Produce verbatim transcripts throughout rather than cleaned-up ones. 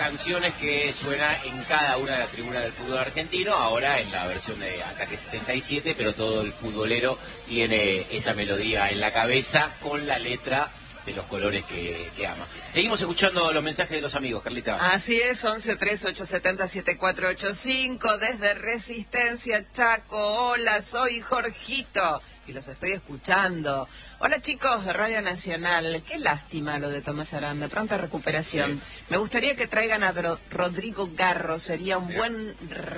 canciones que suena en cada una de las tribunas del fútbol argentino, ahora en la versión de Ataque setenta y siete, pero todo el futbolero tiene esa melodía en la cabeza con la letra de los colores que, que ama. Seguimos escuchando los mensajes de los amigos, Carlita. Así es, once tres ocho siete cero siete cuatro ocho cinco, desde Resistencia Chaco. Hola, soy Jorgito y los estoy escuchando. Hola chicos de Radio Nacional, qué lástima lo de Tomás Aranda, pronta recuperación. Sí. Me gustaría que traigan a Dro- Rodrigo Garro, sería un buen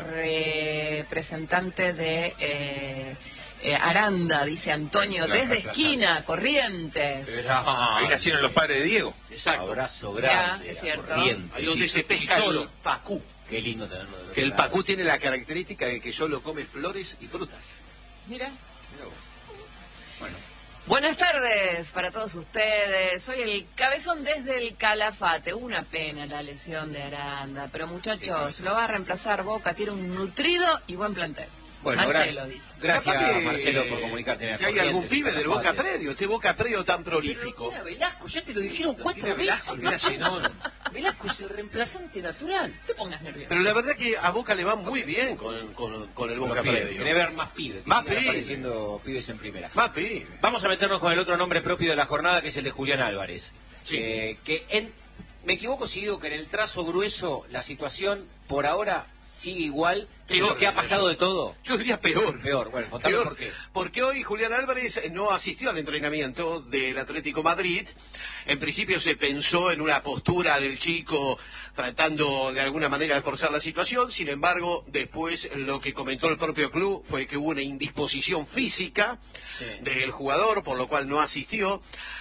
representante de... Eh, Eh, Aranda, dice Antonio, desde esquina, Corrientes. Ah, ahí nacieron los padres de Diego. Exacto. Abrazo grande. Ya, es cierto. Corrientes. Ahí donde se pesca el pacú. Qué lindo tenerlo. Que el pacú tiene la característica de que solo come flores y frutas. Mira. Mira vos. Bueno. Buenas tardes para todos ustedes. Soy el Cabezón desde el Calafate. Una pena la lesión de Aranda, pero muchachos, sí, lo va a reemplazar Boca. Tiene un nutrido y buen plantel. Bueno, Marcelo gra- dice. Gracias, que, Marcelo, por comunicarte. Que hay algún pibe del Boca Predio, este Boca Predio tan prolífico. Pero Velasco, ya te lo dijeron cuatro veces. Velasco es el reemplazante natural. No te pongas nervioso. Pero la verdad que a Boca le va muy bien con, con, con el Boca Predio. Quiere ver más pibes. Más pibes. pibes. Apareciendo pibes en primera. Más pibes. Vamos a meternos con el otro nombre propio de la jornada, que es el de Julián Álvarez. Sí. Eh, que en, me equivoco si digo que en el trazo grueso la situación por ahora sigue igual, pero lo que ha pasado de todo. Yo diría peor. Peor, bueno, contame Peor, por qué. Porque hoy Julián Álvarez no asistió al entrenamiento del Atlético Madrid. En principio se pensó en una postura del chico tratando de alguna manera de forzar la situación. Sin embargo, después lo que comentó el propio club fue que hubo una indisposición física sí. del jugador, por lo cual no asistió.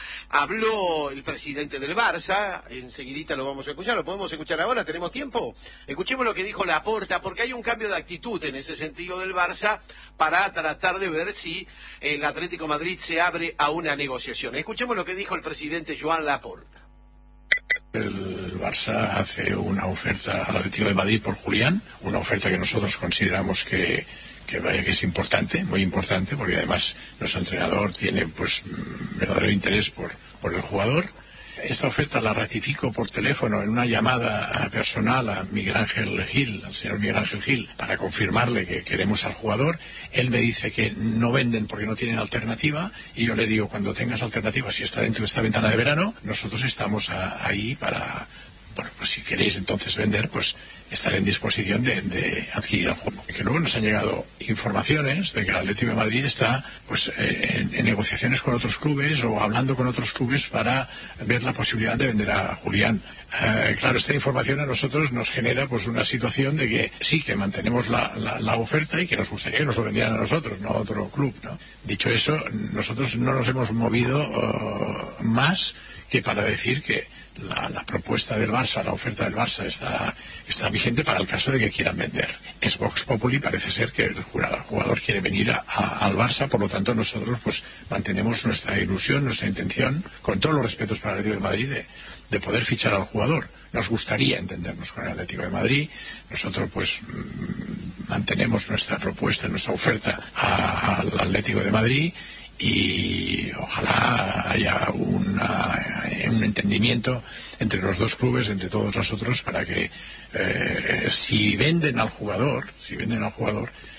Habló el presidente del Barça, enseguidita lo vamos a escuchar, ¿lo podemos escuchar ahora? ¿Tenemos tiempo? Escuchemos lo que dijo Laporta, porque hay un cambio de actitud en ese sentido del Barça para tratar de ver si el Atlético Madrid se abre a una negociación. Escuchemos lo que dijo el presidente Joan Laporta. El Barça hace una oferta al Atlético de Madrid por Julián, una oferta que nosotros consideramos que... que vaya que es importante, muy importante, porque además nuestro entrenador tiene pues verdadero interés por, por el jugador. Esta oferta la ratifico por teléfono en una llamada personal a Miguel Ángel Gil, al señor Miguel Ángel Gil, para confirmarle que queremos al jugador. Él me dice que no venden porque no tienen alternativa, y yo le digo, cuando tengas alternativa, si está dentro de esta ventana de verano, nosotros estamos a, ahí para... Bueno, pues si queréis entonces vender, pues estaré en disposición de, de adquirir el juego. Que luego nos han llegado informaciones de que el Atlético de Madrid está pues en, en negociaciones con otros clubes o hablando con otros clubes para ver la posibilidad de vender a Julián. Eh, claro, esta información a nosotros nos genera pues una situación de que sí, que mantenemos la, la, la oferta y que nos gustaría que nos lo vendieran a nosotros, no a otro club, ¿no? Dicho eso, nosotros no nos hemos movido uh, más que para decir que La, la propuesta del Barça, la oferta del Barça está, está vigente para el caso de que quieran vender. Es Vox Populi, parece ser que el jugador, el jugador quiere venir a, a, al Barça, por lo tanto nosotros pues mantenemos nuestra ilusión, nuestra intención, con todos los respetos para el Atlético de Madrid, de, de poder fichar al jugador. Nos gustaría entendernos con el Atlético de Madrid, nosotros pues mantenemos nuestra propuesta, nuestra oferta a, al Atlético de Madrid, y ojalá haya una, un entendimiento entre los dos clubes, entre todos nosotros, para que eh, si venden al jugador, si venden al jugador,